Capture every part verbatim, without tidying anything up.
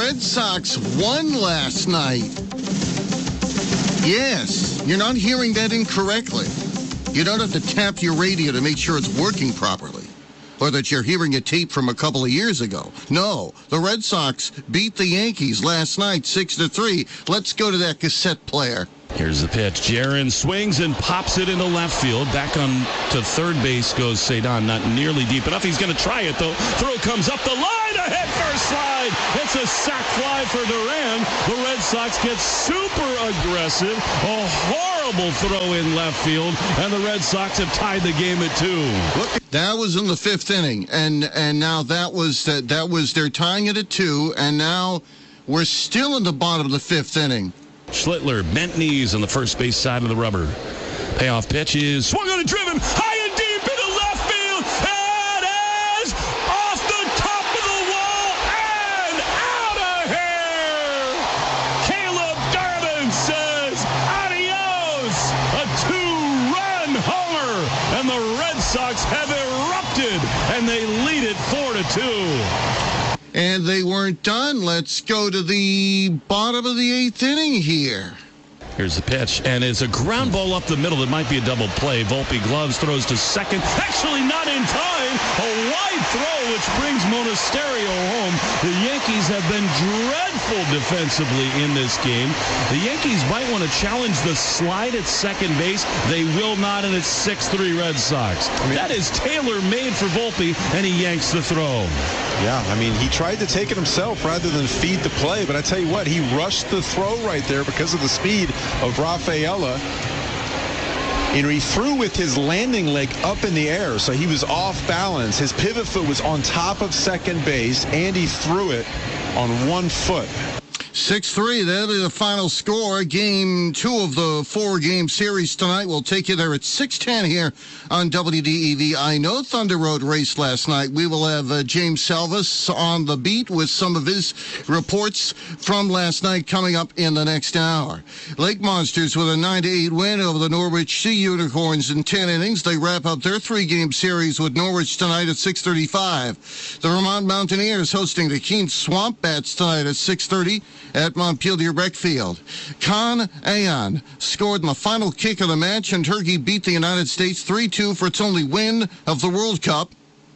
Red Sox won last night. Yes, you're not hearing that incorrectly. You don't have to tap your radio to make sure it's working properly, or that you're hearing a tape from a couple of years ago. No, the Red Sox beat the Yankees last night six to three. Let's go to that cassette player. Here's the pitch. Jaron swings and pops it into left field. Back on to third base goes Cedon. Not nearly deep enough. He's going to try it, though. Throw comes up the line. A head first slide. It's a sac fly for Duran. The Red Sox get super aggressive. A horrible throw in left field. And the Red Sox have tied the game at two. Look, that was in the fifth inning. And and now that was, that, that was they're tying it at two. And now we're still in the bottom of the fifth inning. Schlittler, bent knees on the first base side of the rubber. Payoff pitch is swung on and driven high and deep into left field. It is off the top of the wall and out of here. Caleb Darvin says adios. A two-run homer, and the Red Sox have erupted, and they lead it four to two. And they weren't done. Let's go to the bottom of the eighth inning here. Here's the pitch, and it's a ground ball up the middle that might be a double play. Volpe gloves, throws to second. Actually not in time. A wide throw, which brings Monasterio home. The Yankees have been dreadful defensively in this game. The Yankees might want to challenge the slide at second base. They will not, and it's six three Red Sox. I mean, that is tailor-made for Volpe, and he yanks the throw. Yeah, I mean, he tried to take it himself rather than feed the play, but I tell you what, he rushed the throw right there because of the speed of Rafaela. And he threw with his landing leg up in the air, so he was off balance. His pivot foot was on top of second base, and he threw it on one foot. six three, that'll be the final score. Game two of the four-game series tonight. We'll take you there at six ten here on W D E V. I know Thunder Road raced last night. We will have uh, James Salvis on the beat with some of his reports from last night coming up in the next hour. Lake Monsters with a nine to eight win over the Norwich Sea Unicorns in ten innings. They wrap up their three-game series with Norwich tonight at six thirty-five. The Vermont Mountaineers hosting the Keene Swamp Bats tonight at six thirty. At Montpelier Rec Field. Con Aon scored in the final kick of the match, and Turkey beat the United States three two for its only win of the World Cup.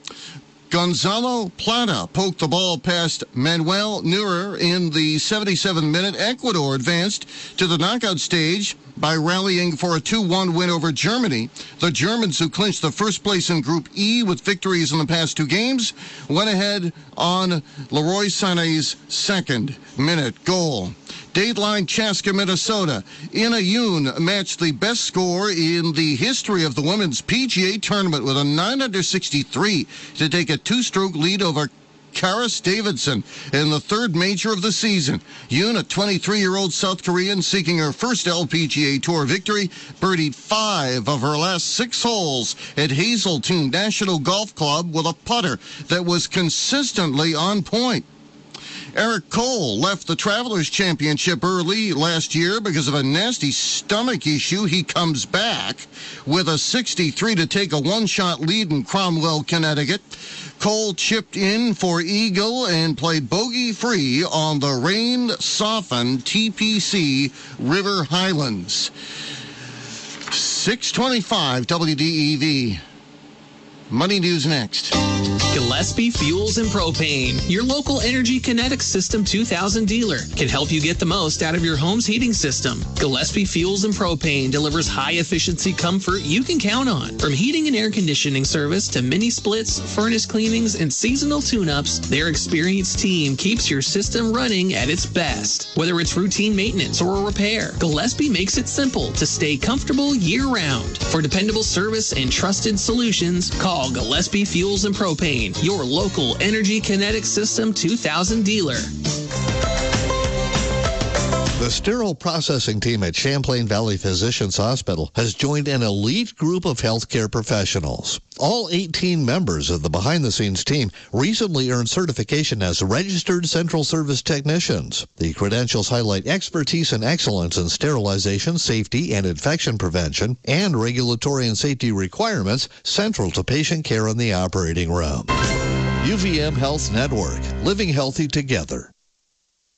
Gonzalo Plata poked the ball past Manuel Neuer in the seventy-seventh minute. Ecuador advanced to the knockout stage by rallying for a two one win over Germany. The Germans, who clinched the first place in Group E with victories in the past two games, went ahead on Leroy Sané's second minute goal. Dateline Chaska, Minnesota. Ina Yoon matched the best score in the history of the women's P G A tournament with a nine under sixty-three to take a two-stroke lead over Karis Davidson in the third major of the season. Yoon, a twenty-three-year-old South Korean seeking her first L P G A Tour victory, birdied five of her last six holes at Hazeltine National Golf Club with a putter that was consistently on point. Eric Cole left the Travelers Championship early last year because of a nasty stomach issue. He comes back with a sixty-three to take a one-shot lead in Cromwell, Connecticut. Cole chipped in for Eagle and played bogey-free on the rain-softened T P C River Highlands. six twenty-five W D E V. Money News next. Gillespie Fuels and Propane, your local Energy Kinetic System two thousand dealer, can help you get the most out of your home's heating system. Gillespie Fuels and Propane delivers high-efficiency comfort you can count on. From heating and air conditioning service to mini splits, furnace cleanings, and seasonal tune-ups, their experienced team keeps your system running at its best. Whether it's routine maintenance or a repair, Gillespie makes it simple to stay comfortable year-round. For dependable service and trusted solutions, call Gillespie Fuels and Propane, your local Energy Kinetic System two thousand dealer. The sterile processing team at Champlain Valley Physicians Hospital has joined an elite group of healthcare professionals. All eighteen members of the behind-the-scenes team recently earned certification as registered central service technicians. The credentials highlight expertise and excellence in sterilization, safety, and infection prevention, and regulatory and safety requirements central to patient care in the operating room. U V M Health Network, living healthy together.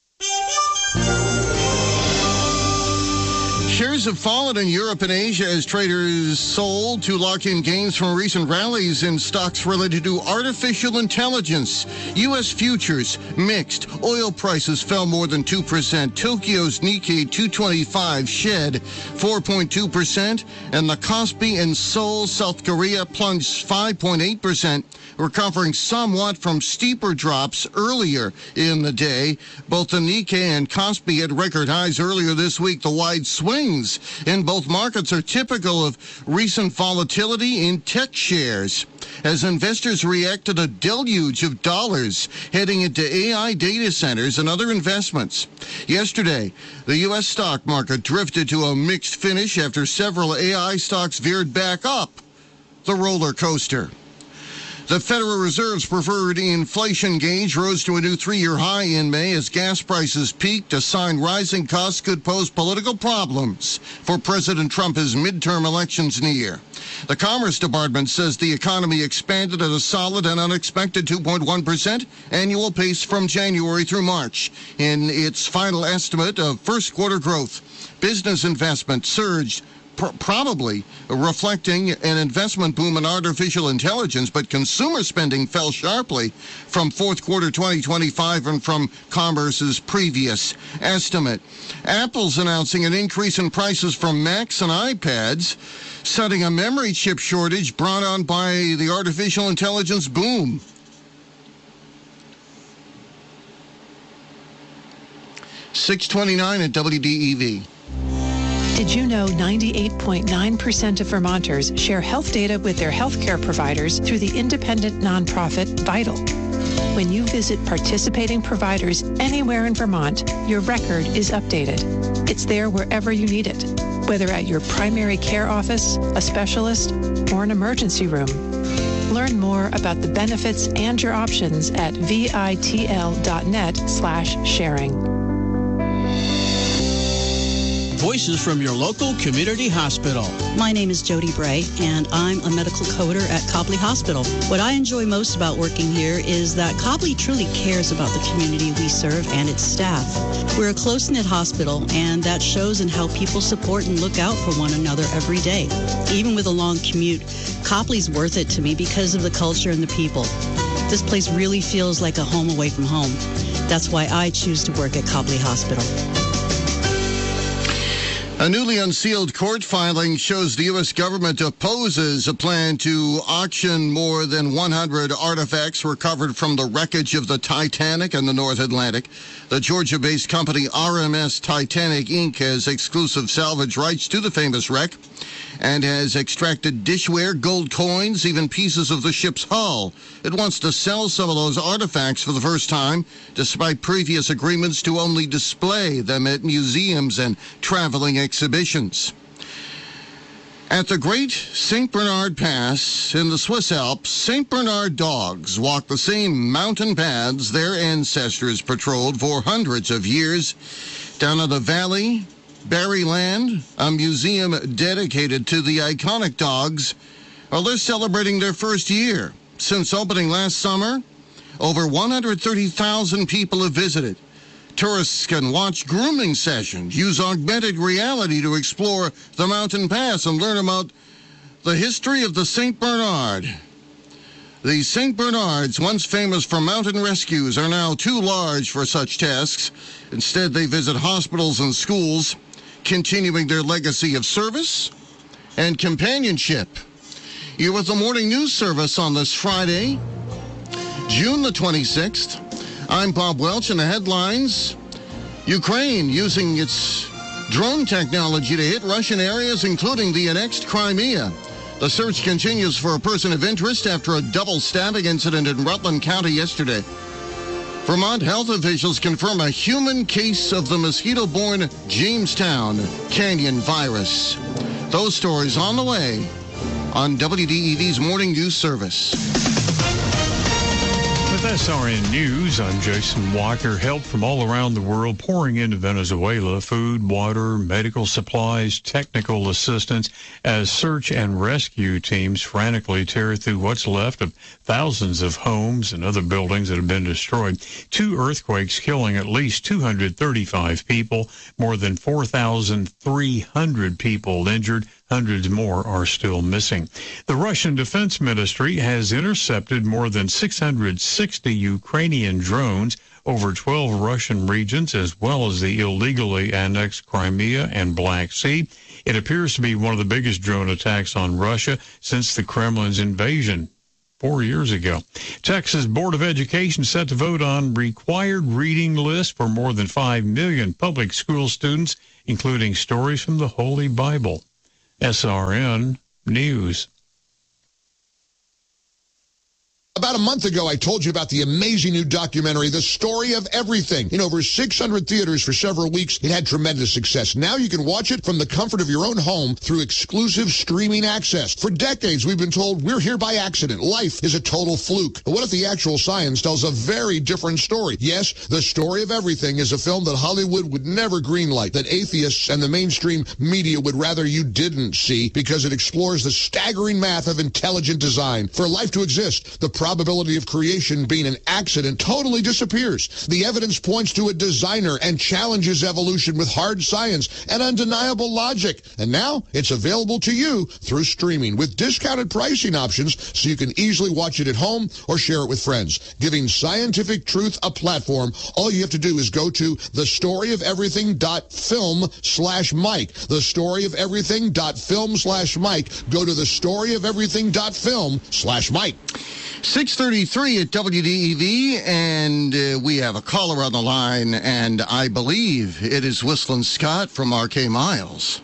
Shares have fallen in Europe and Asia as traders sold to lock in gains from recent rallies in stocks related to artificial intelligence. U S futures mixed. Oil prices fell more than two percent. Tokyo's Nikkei two twenty-five shed four point two percent, and the Kospi in Seoul, South Korea plunged five point eight percent, recovering somewhat from steeper drops earlier in the day. Both the Nikkei and Kospi had record highs earlier this week. The wide swings in both markets are typical of recent volatility in tech shares as investors react to the deluge of dollars heading into A I data centers and other investments. Yesterday, the U S stock market drifted to a mixed finish after several A I stocks veered back up the roller coaster. The Federal Reserve's preferred inflation gauge rose to a new three-year high in May as gas prices peaked, a sign rising costs could pose political problems for President Trump as midterm elections near. The Commerce Department says the economy expanded at a solid and unexpected two point one percent annual pace from January through March. In its final estimate of first quarter growth, business investment surged, probably reflecting an investment boom in artificial intelligence, but consumer spending fell sharply from fourth quarter twenty twenty-five and from Commerce's previous estimate. Apple's announcing an increase in prices for Macs and iPads, citing a memory chip shortage brought on by the artificial intelligence boom. six twenty-nine at W D E V. Did you know ninety-eight point nine percent of Vermonters share health data with their healthcare providers through the independent nonprofit Vital? When you visit participating providers anywhere in Vermont, your record is updated. It's there wherever you need it, whether at your primary care office, a specialist, or an emergency room. Learn more about the benefits and your options at vitl.net slash sharing. Voices from your local community hospital. My name is Jody Bray, and I'm a medical coder at Copley Hospital. What I enjoy most about working here is that Copley truly cares about the community we serve and its staff. We're a close-knit hospital, and that shows in how people support and look out for one another every day. Even with a long commute, Copley's worth it to me because of the culture and the people. This place really feels like a home away from home. That's why I choose to work at Copley Hospital. A newly unsealed court filing shows the U S government opposes a plan to auction more than one hundred artifacts recovered from the wreckage of the Titanic in the North Atlantic. The Georgia-based company R M S Titanic Incorporated has exclusive salvage rights to the famous wreck and has extracted dishware, gold coins, even pieces of the ship's hull. It wants to sell some of those artifacts for the first time, despite previous agreements to only display them at museums and traveling exhibitions. At the Great Saint Bernard Pass in the Swiss Alps, Saint Bernard dogs walk the same mountain paths their ancestors patrolled for hundreds of years. Down in the valley, Berryland, a museum dedicated to the iconic dogs, well, they're celebrating their first year. Since opening last summer, over one hundred thirty thousand people have visited. Tourists can watch grooming sessions, use augmented reality to explore the mountain pass, and learn about the history of the Saint Bernard. The Saint Bernards, once famous for mountain rescues, are now too large for such tasks. Instead, they visit hospitals and schools, continuing their legacy of service and companionship. You're with the Morning News Service on this Friday, June the twenty-sixth. I'm Bob Welch, and the headlines: Ukraine using its drone technology to hit Russian areas, including the annexed Crimea. The search continues for a person of interest after a double stabbing incident in Rutland County yesterday. Vermont health officials confirm a human case of the mosquito-borne Jamestown Canyon virus. Those stories on the way on W D E V's Morning News Service. With With S R N News, I'm Jason Walker. Help from all around the world pouring into Venezuela. Food, water, medical supplies, technical assistance as search and rescue teams frantically tear through what's left of thousands of homes and other buildings that have been destroyed. Two earthquakes killing at least two hundred thirty-five people, more than four thousand three hundred people injured. Hundreds more are still missing. The Russian Defense Ministry has intercepted more than six hundred sixty Ukrainian drones over twelve Russian regions, as well as the illegally annexed Crimea and Black Sea. It appears to be one of the biggest drone attacks on Russia since the Kremlin's invasion four years ago. Texas Board of Education set to vote on required reading list for more than five million public school students, including stories from the Holy Bible. S R N News. About a month ago, I told you about the amazing new documentary, The Story of Everything. In over six hundred theaters for several weeks, it had tremendous success. Now you can watch it from the comfort of your own home through exclusive streaming access. For decades, we've been told we're here by accident. Life is a total fluke. But what if the actual science tells a very different story? Yes, The Story of Everything is a film that Hollywood would never greenlight, that atheists and the mainstream media would rather you didn't see, because it explores the staggering math of intelligent design. For life to exist, the probability of creation being an accident totally disappears. The evidence points to a designer and challenges evolution with hard science and undeniable logic. And now it's available to you through streaming with discounted pricing options so you can easily watch it at home or share it with friends. Giving scientific truth a platform, all you have to do is go to thestoryofeverything.film slash Mike. Thestoryofeverything.film slash Mike. Go to thestoryofeverything.film slash Mike. six thirty-three at W D E V, and uh, we have a caller on the line, and I believe it is Whistling Scott from R K Miles.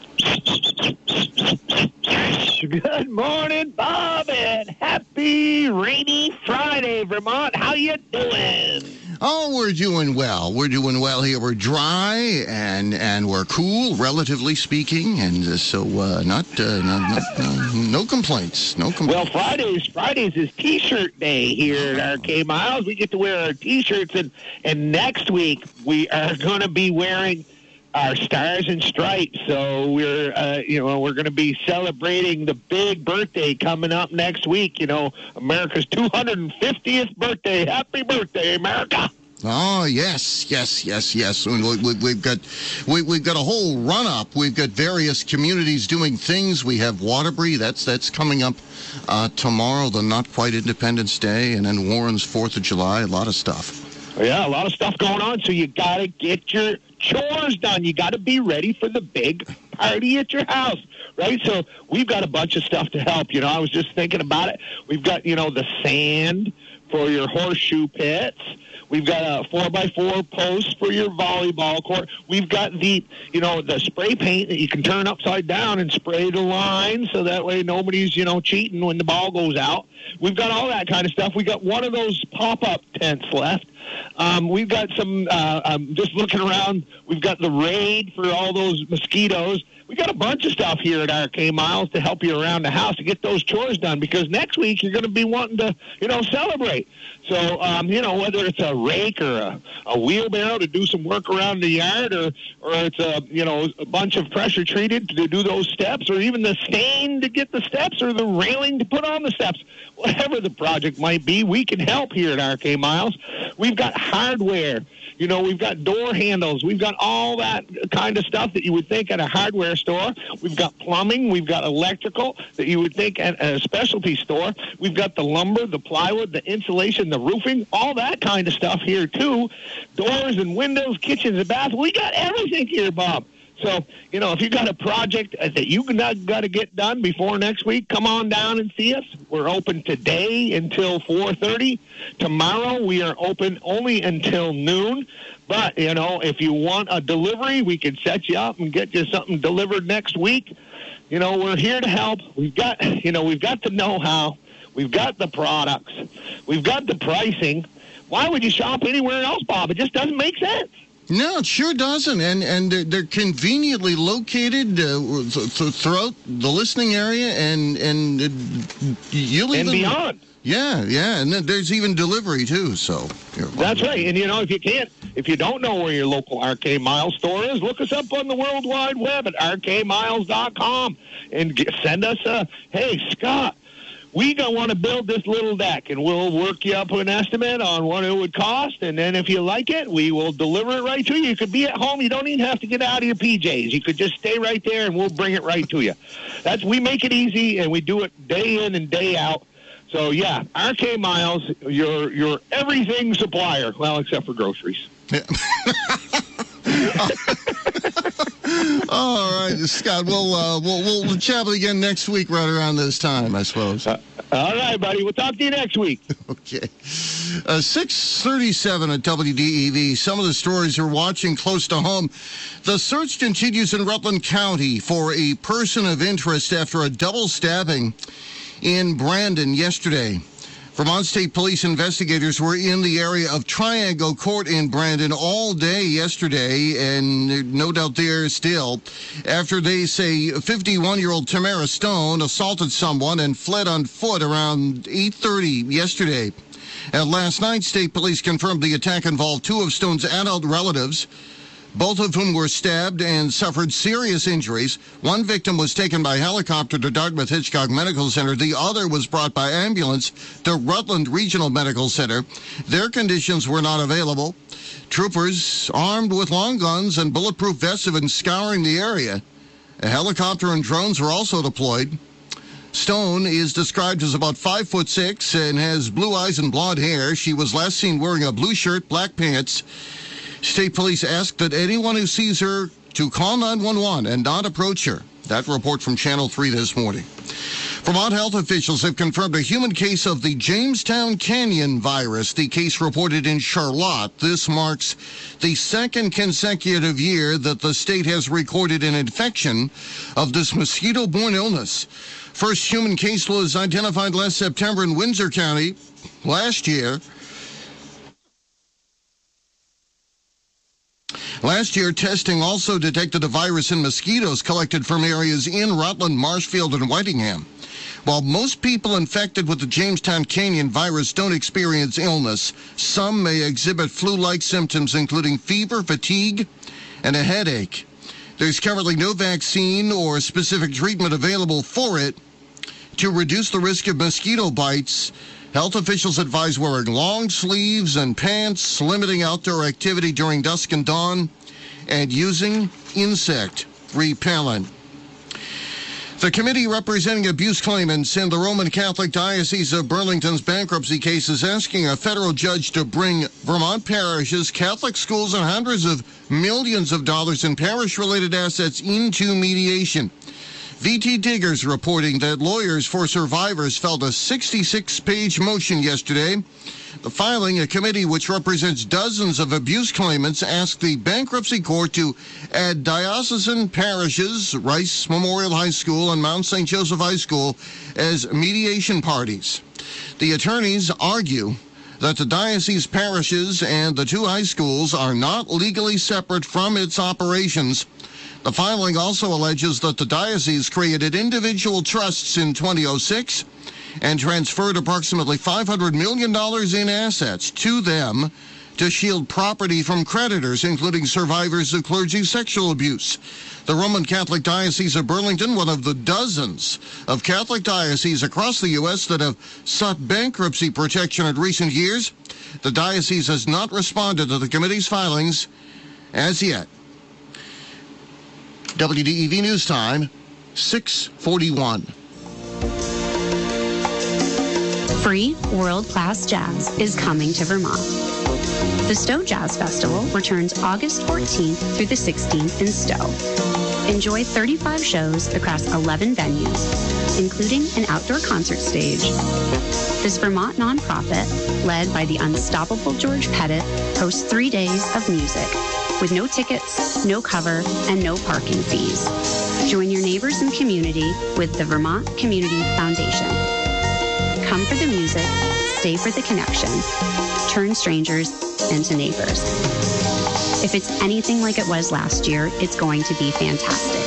Good morning, Bob, and happy rainy Friday, Vermont. How you doing? Oh, we're doing well. We're doing well here. We're dry and and we're cool, relatively speaking, and uh, so uh, not, uh, not, not no, no complaints. No complaints. Well, Fridays Fridays is T-shirt day here at R K Miles. We get to wear our T-shirts, and and next week we are going to be wearing our Stars and Stripes. So we're uh, you know we're going to be celebrating the big birthday coming up next week. You know, America's two hundred fiftieth birthday. Happy birthday, America! Oh yes, yes, yes, yes. We, we, we've got we, we've got a whole run up. We've got various communities doing things. We have Waterbury. That's that's coming up uh, tomorrow. The Not Quite Independence Day, and then Warren's Fourth of July. A lot of stuff. Yeah, a lot of stuff going on. So you got to get your chores done. You got to be ready for the big party at your house, right? So we've got a bunch of stuff to help. You know, I was just thinking about it. We've got, you know, the sand for your horseshoe pits. We've got a four by four post for your volleyball court. We've got the, you know, the spray paint that you can turn upside down and spray the line so that way nobody's, you know, cheating when the ball goes out. We've got all that kind of stuff. We got one of those pop-up tents left. Um, we've got some, uh, I'm just looking around, we've got the Raid for all those mosquitoes. We got a bunch of stuff here at R K Miles to help you around the house to get those chores done, because next week you're going to be wanting to, you know, celebrate. So, um, you know, whether it's a rake or a, a wheelbarrow to do some work around the yard, or, or it's a, you know, a bunch of pressure treated to do those steps, or even the stain to get the steps, or the railing to put on the steps, whatever the project might be, we can help here at R K Miles. We've got hardware. You know, we've got door handles. We've got all that kind of stuff that you would think at a hardware store. We've got plumbing. We've got electrical that you would think at a specialty store. We've got the lumber, the plywood, the insulation, the roofing, all that kind of stuff here, too. Doors and windows, kitchens and baths. We got everything here, Bob. So, you know, if you got a project that you got to get done before next week, come on down and see us. We're open today until four thirty. Tomorrow we are open only until noon. But, you know, if you want a delivery, we can set you up and get you something delivered next week. You know, we're here to help. We've got, you know, we've got the know-how. We've got the products. We've got the pricing. Why would you shop anywhere else, Bob? It just doesn't make sense. No, it sure doesn't, and and they're, they're conveniently located uh, th- th- throughout the listening area, and and uh, you'll and even, beyond. Yeah, yeah, and then there's even delivery too. So that's right. And you know, if you can't, if you don't know where your local R K Miles store is, look us up on the World Wide Web at R K miles dot com and get, send us a hey, Scott. We gonna want to build this little deck, and we'll work you up an estimate on what it would cost, and then if you like it, we will deliver it right to you. You could be at home. You don't even have to get out of your P Js. You could just stay right there, and we'll bring it right to you. That's we make it easy, and we do it day in and day out. So, yeah, R K Miles, your your everything supplier. Well, except for groceries. Yeah. All right, Scott. We'll, uh, we'll we'll chat again next week, right around this time, I suppose. Uh, all right, buddy. We'll talk to you next week. Okay. Uh, six thirty-seven at W D E V. Some of the stories you're watching close to home. The search continues in Rutland County for a person of interest after a double stabbing in Brandon yesterday. Vermont State Police investigators were in the area of Triangle Court in Brandon all day yesterday, and no doubt there still, after they say fifty-one-year-old Tamara Stone assaulted someone and fled on foot around eight thirty yesterday. And last night, State Police confirmed the attack involved two of Stone's adult relatives, both of whom were stabbed and suffered serious injuries. One victim was taken by helicopter to Dartmouth Hitchcock Medical Center. The other was brought by ambulance to Rutland Regional Medical Center. Their conditions were not available. Troopers armed with long guns and bulletproof vests have been scouring the area. A helicopter and drones were also deployed. Stone is described as about five foot six and has blue eyes and blonde hair. She was last seen wearing a blue shirt, black pants. State Police ask that anyone who sees her to call nine one one and not approach her. That report from Channel three this morning. Vermont health officials have confirmed a human case of the Jamestown Canyon virus. The case reported in Charlotte. This marks the second consecutive year that the state has recorded an infection of this mosquito-borne illness. First human case was identified last September in Windsor County last year. Last year, testing also detected a virus in mosquitoes collected from areas in Rutland, Marshfield, and Whitingham. While most people infected with the Jamestown Canyon virus don't experience illness, some may exhibit flu-like symptoms, including fever, fatigue, and a headache. There's currently no vaccine or specific treatment available for it. To reduce the risk of mosquito bites, health officials advise wearing long sleeves and pants, limiting outdoor activity during dusk and dawn, and using insect repellent. The committee representing abuse claimants in the Roman Catholic Diocese of Burlington's bankruptcy case is asking a federal judge to bring Vermont parishes, Catholic schools, and hundreds of millions of dollars in parish-related assets into mediation. V T Diggers reporting that lawyers for survivors filed a sixty-six page motion yesterday. The filing, a committee which represents dozens of abuse claimants, asked the bankruptcy court to add diocesan parishes, Rice Memorial High School and Mount Saint Joseph High School, as mediation parties. The attorneys argue that the diocese parishes and the two high schools are not legally separate from its operations. The filing also alleges that the diocese created individual trusts in twenty oh six and transferred approximately five hundred million dollars in assets to them to shield property from creditors, including survivors of clergy sexual abuse. The Roman Catholic Diocese of Burlington, one of the dozens of Catholic dioceses across the U S that have sought bankruptcy protection in recent years, the diocese has not responded to the committee's filings as yet. W D E V News Time, six forty-one. Free world-class jazz is coming to Vermont. The Stowe Jazz Festival returns August fourteenth through the sixteenth in Stowe. Enjoy thirty-five shows across eleven venues, including an outdoor concert stage. This Vermont nonprofit, led by the unstoppable George Pettit, hosts three days of music with no tickets, no cover, and no parking fees. Join your neighbors and community with the Vermont Community Foundation. Come for the music, stay for the connection, turn strangers into neighbors. If it's anything like it was last year, it's going to be fantastic.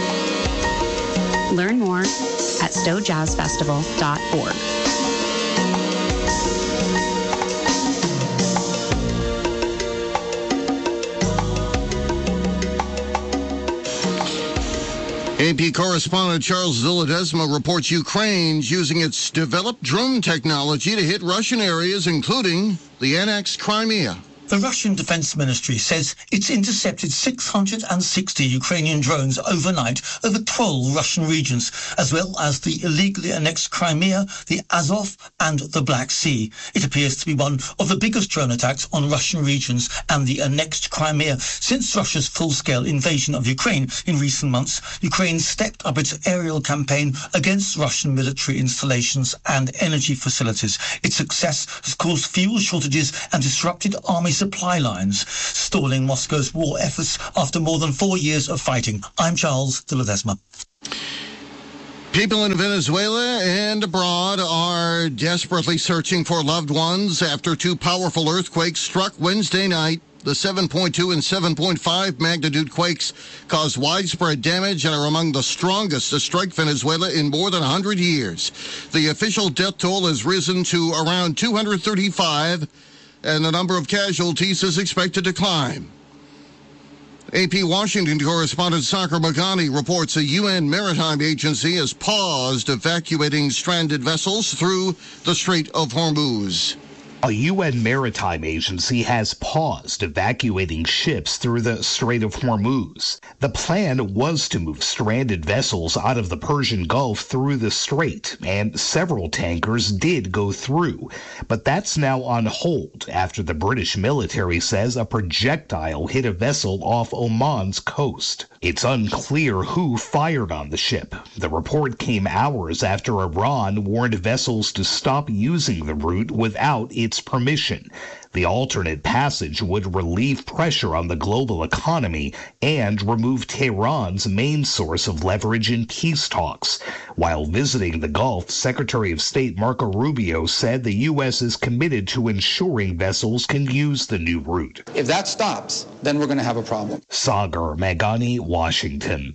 Learn more at stowe jazz festival dot org. A P correspondent Charles Villadesma reports Ukraine's using its developed drone technology to hit Russian areas, including the annexed Crimea. The Russian Defense Ministry says it's intercepted six hundred sixty Ukrainian drones overnight over twelve Russian regions, as well as the illegally annexed Crimea, the Azov and the Black Sea. It appears to be one of the biggest drone attacks on Russian regions and the annexed Crimea since Russia's full-scale invasion of Ukraine in recent months. Ukraine stepped up its aerial campaign against Russian military installations and energy facilities. Its success has caused fuel shortages and disrupted army supply lines, stalling Moscow's war efforts after more than four years of fighting. I'm Charles de Ledesma. People in Venezuela and abroad are desperately searching for loved ones after two powerful earthquakes struck Wednesday night. The seven point two and seven point five magnitude quakes caused widespread damage and are among the strongest to strike Venezuela in more than one hundred years. The official death toll has risen to around two hundred thirty-five, and the number of casualties is expected to climb. A P Washington correspondent Saker Magani reports a U N maritime agency has paused evacuating stranded vessels through the Strait of Hormuz. A U N maritime agency has paused evacuating ships through the Strait of Hormuz. The plan was to move stranded vessels out of the Persian Gulf through the strait, and several tankers did go through. But that's now on hold after the British military says a projectile hit a vessel off Oman's coast. It's unclear who fired on the ship. The report came hours after Iran warned vessels to stop using the route without its permission. The alternate passage would relieve pressure on the global economy and remove Tehran's main source of leverage in peace talks. While visiting the Gulf, Secretary of State Marco Rubio said the U S is committed to ensuring vessels can use the new route. If that stops, then we're going to have a problem. Sagar Magani, Washington.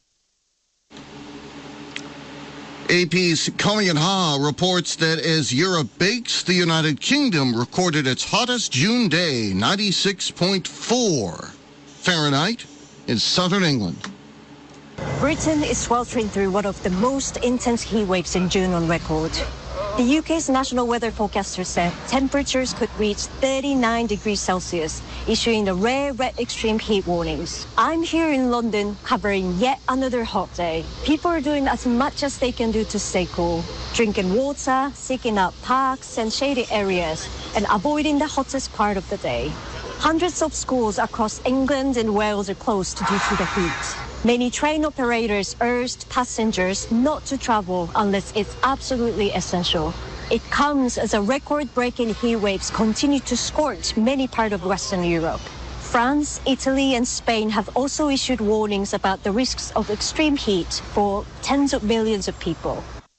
A P's Cullion Ha reports that as Europe bakes, the United Kingdom recorded its hottest June day, ninety-six point four Fahrenheit, in southern England. Britain is sweltering through one of the most intense heat waves in June on record. The U K's National Weather Forecaster said temperatures could reach thirty-nine degrees Celsius, issuing the rare red extreme heat warnings. I'm here in London covering yet another hot day. People are doing as much as they can do to stay cool, drinking water, seeking out parks and shady areas, and avoiding the hottest part of the day. Hundreds of schools across England and Wales are closed due to the heat. Many train operators urged passengers not to travel unless it's absolutely essential. It comes as a record-breaking heat waves continue to scorch many parts of Western Europe. France, Italy, and Spain have also issued warnings about the risks of extreme heat for tens of millions of people.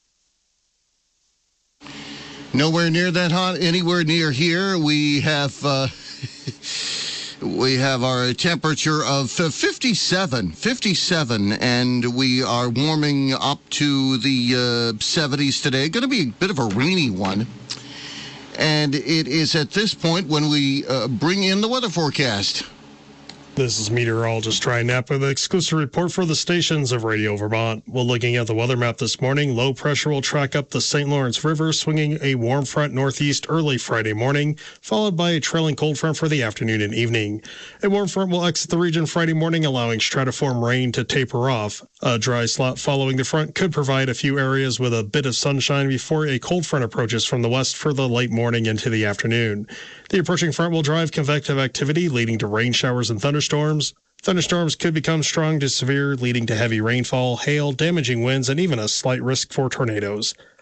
Nowhere near that hot, anywhere near here. We have... Uh We have our temperature of fifty-seven, fifty-seven, and we are warming up to the uh, seventies today. Going to be a bit of a rainy one. And it is at this point when we uh, bring in the weather forecast. This is meteorologist Ryan Knapp with an exclusive report for the stations of Radio Vermont. Well, looking at the weather map this morning, low pressure will track up the Saint Lawrence River, swinging a warm front northeast early Friday morning, followed by a trailing cold front for the afternoon and evening. A warm front will exit the region Friday morning, allowing stratiform rain to taper off. A dry slot following the front could provide a few areas with a bit of sunshine before a cold front approaches from the west for the late morning into the afternoon. The approaching front will drive convective activity, leading to rain showers and thunderstorms. Thunderstorms could become strong to severe, leading to heavy rainfall, hail, damaging winds, and even a slight risk for tornadoes.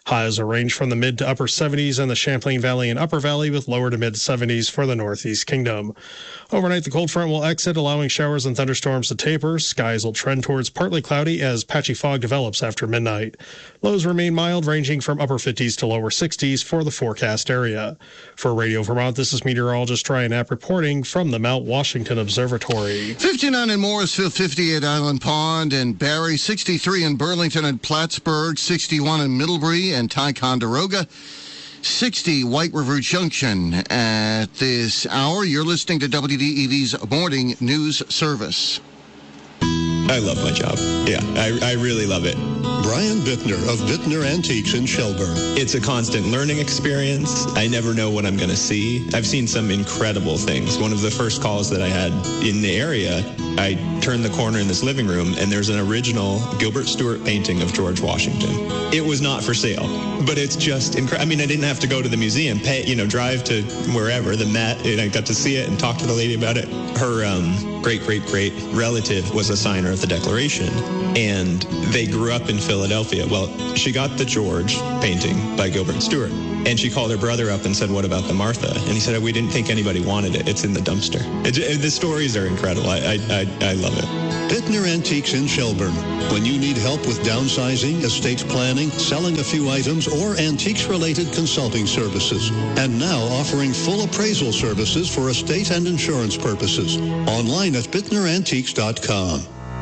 Highs will range from the mid to upper seventies in the Champlain Valley and Upper Valley, with lower to mid seventies for the Northeast Kingdom. Overnight, the cold front will exit, allowing showers and thunderstorms to taper. Skies will trend towards partly cloudy as patchy fog develops after midnight. Lows remain mild, ranging from upper fifties to lower sixties for the forecast area. For Radio Vermont, this is meteorologist Ryan Knapp reporting from the Mount Washington Observatory. fifty-nine in Morrisville, fifty-eight Island Pond and Barrie, sixty-three in Burlington and Plattsburgh, sixty-one in Middlebury and Ticonderoga, sixty White River Junction. At this hour, you're listening to W D E V's Morning News Service. I love my job. Yeah, I, I really love it. Brian Bittner of Bittner Antiques in Shelburne. It's a constant learning experience. I never know what I'm going to see. I've seen some incredible things. One of the first calls that I had in the area, I turned the corner in this living room, and there's an original Gilbert Stuart painting of George Washington. It was not for sale, but it's just incredible. I mean, I didn't have to go to the museum, pay, you know, drive to wherever, the Met, and I got to see it and talk to the lady about it. Her um, great-great-great relative was a signer of the Declaration, and they grew up in Philadelphia. Well, she got the George painting by Gilbert Stuart, and she called her brother up and said, "What about the Martha?" And he said, "We didn't think anybody wanted it. It's in the dumpster." It, it, the stories are incredible. I, I, I, I love it. Bittner Antiques in Shelburne. When you need help with downsizing, estate planning, selling a few items, or antiques-related consulting services. And now offering full appraisal services for estate and insurance purposes. Online at bittner antiques dot com.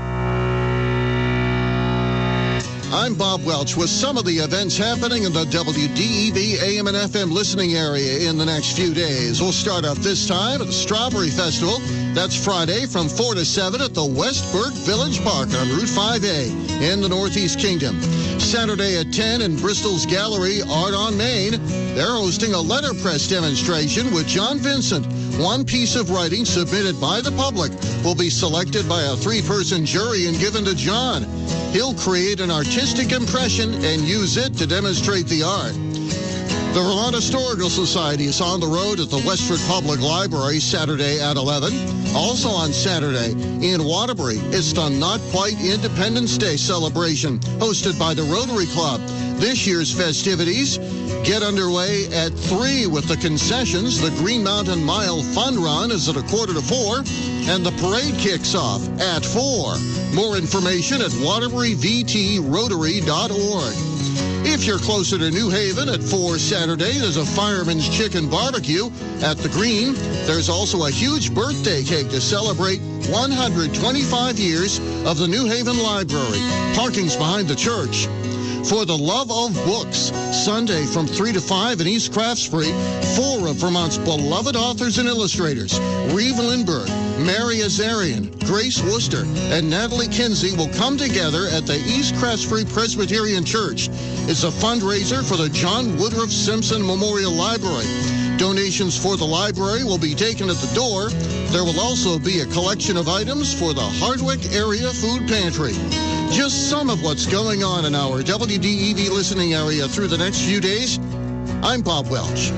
I'm Bob Welch with some of the events happening in the W D E V A M and F M listening area in the next few days. We'll start off this time at the Strawberry Festival. That's Friday from four to seven at the Westburg Village Park on Route five A in the Northeast Kingdom. Saturday at ten in Bristol's Gallery, Art on Main. They're hosting a letterpress demonstration with John Vincent. One piece of writing submitted by the public will be selected by a three-person jury and given to John. He'll create an artistic impression and use it to demonstrate the art. The Vermont Historical Society is on the road at the Westford Public Library Saturday at eleven. Also on Saturday in Waterbury, it's the Not Quite Independence Day celebration hosted by the Rotary Club. This year's festivities get underway at three with the concessions. The Green Mountain Mile Fun Run is at a quarter to four, and the parade kicks off at four. More information at waterbury v t rotary dot org. If you're closer to New Haven at four Saturday, there's a Fireman's Chicken Barbecue at the Green. There's also a huge birthday cake to celebrate one hundred twenty-five years of the New Haven Library. Parking's behind the church. For the Love of Books, Sunday from three to five in East Craftsbury, four of Vermont's beloved authors and illustrators, Reeve Lindbergh, Mary Azarian, Grace Worcester, and Natalie Kinsey will come together at the East Craftsbury Presbyterian Church. It's a fundraiser for the John Woodruff Simpson Memorial Library. Donations for the library will be taken at the door. There will also be a collection of items for the Hardwick Area Food Pantry. Just some of what's going on in our W D E V listening area through the next few days. I'm Bob Welch.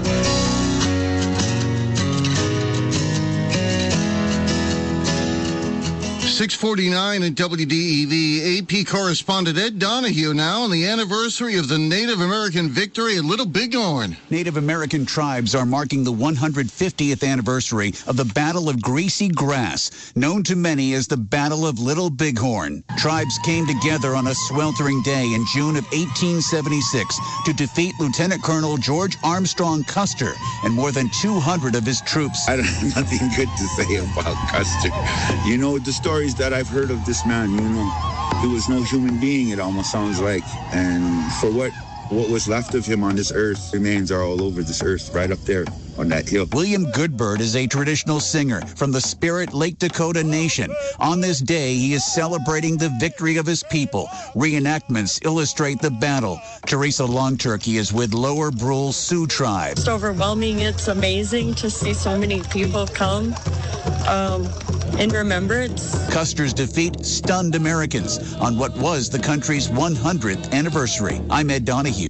six forty-nine at W D E V. A P correspondent Ed Donahue now on the anniversary of the Native American victory at Little Bighorn. Native American tribes are marking the one hundred fiftieth anniversary of the Battle of Greasy Grass, known to many as the Battle of Little Bighorn. Tribes came together on a sweltering day in June of eighteen seventy-six to defeat Lieutenant Colonel George Armstrong Custer and more than two hundred of his troops. I don't have nothing good to say about Custer. You know, the stories that I've heard of this man, you know, he was no human being, it almost sounds like. And for what what was left of him on this earth, remains are all over this earth, right up there on that hill. William Goodbird is a traditional singer from the Spirit Lake Dakota Nation. On this day, he is celebrating the victory of his people. Reenactments illustrate the battle. Teresa Longturkey is with Lower Brule Sioux Tribe. It's overwhelming. It's amazing to see so many people come um, in remembrance. Custer's defeat stunned Americans on what was the country's one hundredth anniversary. I'm Ed Donahue.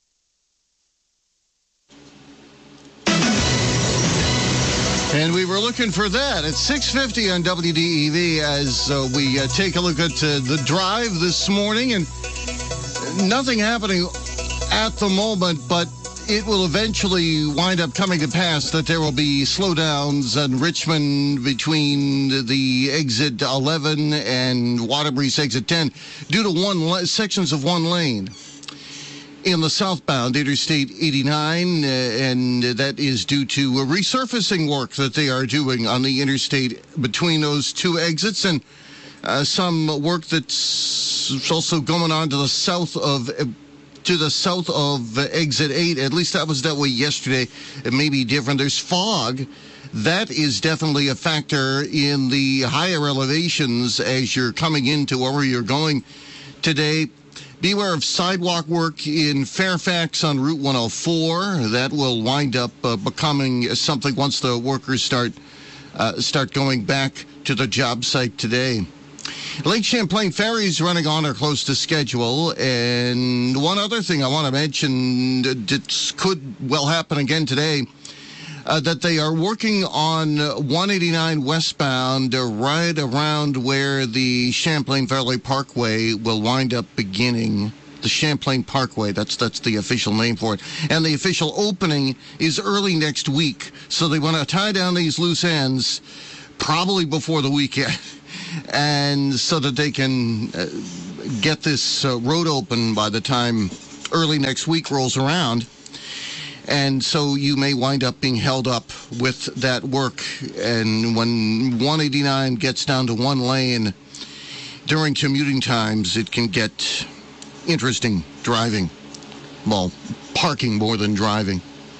And we were looking for that at six fifty on W D E V as uh, we uh, take a look at uh, the drive this morning, and nothing happening at the moment, but it will eventually wind up coming to pass that there will be slowdowns in Richmond between the exit eleven and Waterbury's exit ten due to one sections of one lane in the southbound Interstate eighty-nine, uh, and that is due to uh, resurfacing work that they are doing on the interstate between those two exits, and uh, some work that's also going on to the south of uh, to the south of uh, exit eight. At least that was that way yesterday. It may be different. There's fog. That is definitely a factor in the higher elevations as you're coming into wherever you're going today. Beware of sidewalk work in Fairfax on Route one oh four. That will wind up uh, becoming something once the workers start uh, start going back to the job site today. Lake Champlain ferries running on or close to schedule. And one other thing I want to mention that could well happen again today, uh, that they are working on one eighty-nine westbound uh, right around where the Champlain Valley Parkway will wind up beginning. The Champlain Parkway, that's that's the official name for it. And the official opening is early next week. So they want to tie down these loose ends probably before the weekend, and so that they can uh, get this uh, road open by the time early next week rolls around. And so you may wind up being held up with that work. And when one eighty-nine gets down to one lane during commuting times, it can get interesting driving. Well, parking more than driving.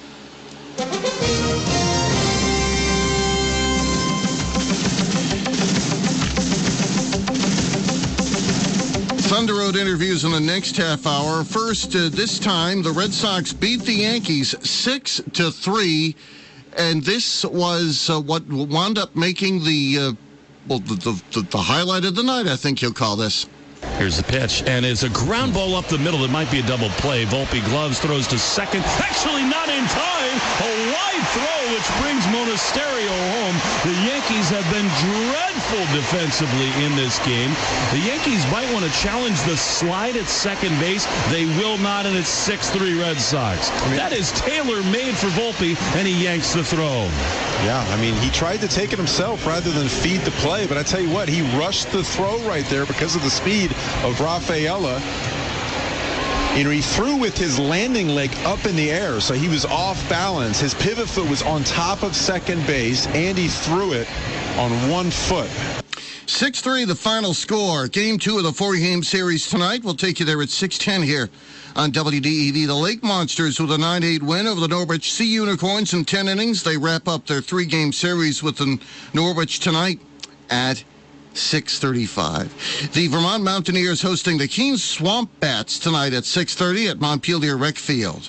Thunder Road interviews in the next half hour. First, uh, this time, the Red Sox beat the Yankees six to three, and this was uh, what wound up making the, uh, well, the, the, the highlight of the night, I think you'll call this. Here's the pitch, and it's a ground ball up the middle. It might be a double play. Volpe gloves, throws to second. Actually not in time. A wide throw, which brings Monasterio home. The Yankees have been dreadful defensively in this game. The Yankees might want to challenge the slide at second base. They will not, and it's six three Red Sox. That is tailor-made for Volpe, and he yanks the throw. Yeah, I mean, he tried to take it himself rather than feed the play, but I tell you what, he rushed the throw right there because of the speed of Rafaela. You know, he threw with his landing leg up in the air, so he was off balance. His pivot foot was on top of second base, and he threw it on one foot. six three, the final score. Game two of the four-game series tonight. We'll take you there at six ten here on W D E V. The Lake Monsters with a nine eight win over the Norwich Sea Unicorns in ten innings. They wrap up their three-game series with the Norwich tonight at six thirty-five. The Vermont Mountaineers hosting the Keene Swamp Bats tonight at six thirty at Montpelier Rec Field.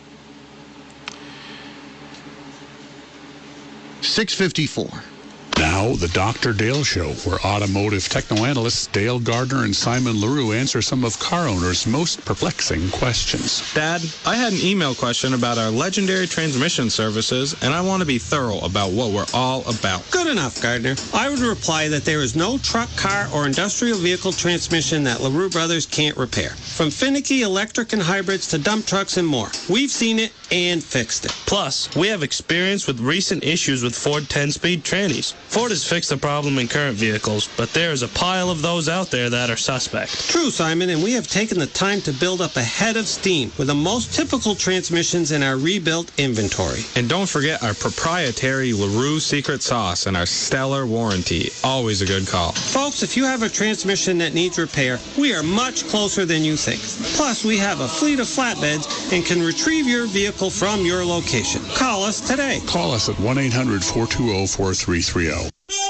six fifty-four. Now, the Doctor Dale Show, where automotive techno-analysts Dale Gardner and Simon LaRue answer some of car owners' most perplexing questions. Dad, I had an email question about our legendary transmission services, and I want to be thorough about what we're all about. Good enough, Gardner. I would reply that there is no truck, car, or industrial vehicle transmission that LaRue Brothers can't repair. From finicky electric and hybrids to dump trucks and more. We've seen it and fixed it. Plus, we have experience with recent issues with Ford ten-speed trannies. Ford has fixed the problem in current vehicles, but there is a pile of those out there that are suspect. True, Simon, and we have taken the time to build up a head of steam with the most typical transmissions in our rebuilt inventory. And don't forget our proprietary LaRue secret sauce and our stellar warranty. Always a good call. Folks, if you have a transmission that needs repair, we are much closer than you think. Plus, we have a fleet of flatbeds and can retrieve your vehicle from your location. Call us today. Call us at one eight hundred, four two zero, four three three zero.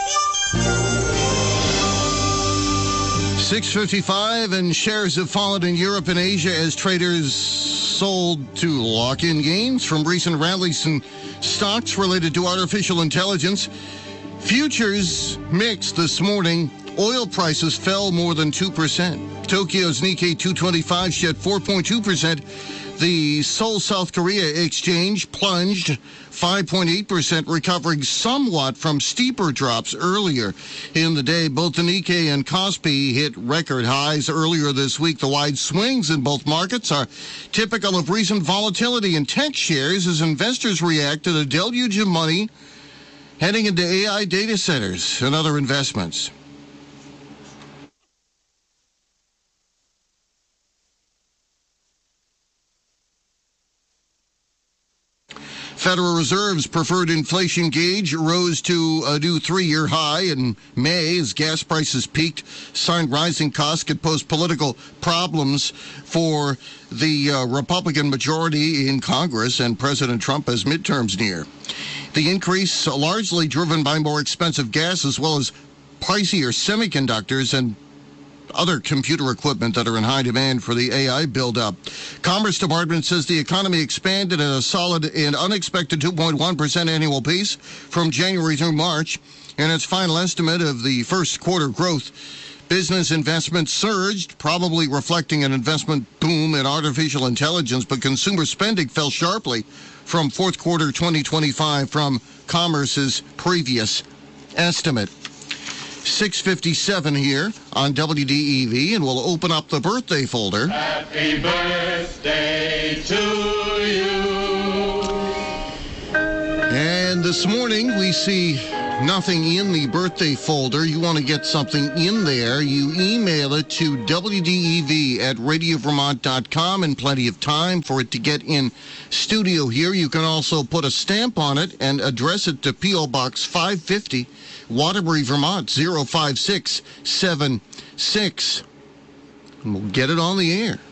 six fifty-five, and shares have fallen in Europe and Asia as traders sold to lock in gains from recent rallies in stocks related to artificial intelligence. Futures mixed this morning. Oil prices fell more than two percent. Tokyo's Nikkei two twenty-five shed four point two percent. The Seoul, South Korea exchange plunged five point eight percent, recovering somewhat from steeper drops earlier in the day. Both the Nikkei and Kospi hit record highs earlier this week. The wide swings in both markets are typical of recent volatility in tech shares as investors react to the deluge of money heading into A I data centers and other investments. Federal Reserve's preferred inflation gauge rose to a new three-year high in May as gas prices peaked. Signed rising costs could pose political problems for the uh, Republican majority in Congress and President Trump as midterms near. The increase largely driven by more expensive gas as well as pricier semiconductors and other computer equipment that are in high demand for the A I buildup. Commerce Department says the economy expanded at a solid and unexpected two point one percent annual pace from January through March. In its final estimate of the first quarter growth, business investment surged, probably reflecting an investment boom in artificial intelligence, but consumer spending fell sharply from fourth quarter twenty twenty-five from Commerce's previous estimate. six fifty-seven here on W D E V, and we'll open up the birthday folder. Happy birthday to you. And this morning we see nothing in the birthday folder. You want to get something in there, you email it to W D E V at radio vermont dot com, and plenty of time for it to get in studio here. You can also put a stamp on it and address it to P O Box five fifty, Waterbury, Vermont, zero five six seven six. And we'll get it on the air.